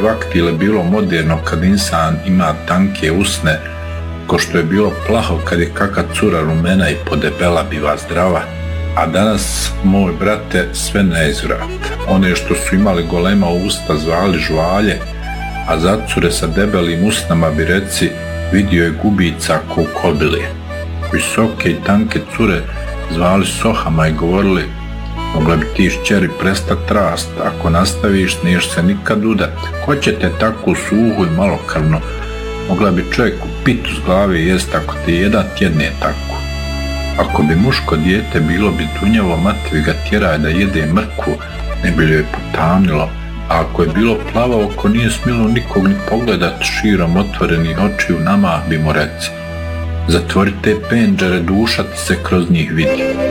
vaktile bilo moderno kad insan ima tanke usne, ko što je bilo plaho kad je kaka cura rumena i podebela biva zdrava, a danas, moj brate, sve neizvrat. One što su imali golema usta zvali žvalje, a zacure sa debelim usnama bi reci vidio je gubica ko kobili. Visoke i tanke cure zvali sohama i govorili mogla bi ti šćeri prestat rast, ako nastaviš niješ se nikad udat. Ko će te tako suhu i malokrvno? Mogla bi čovjeku pitu s glave jest ako ti jedan tjedne tako. Ako bi muško dijete bilo bi tunjavo, mati bi ga tjeraj da jede mrkvu, ne bi li joj potamnilo, a ako je bilo plavo oko nije smjelo nikog ni pogledat širom otvorenih očiju, namah bi mu reci. Zatvori te pendžere, duša ti se kroz njih vidi.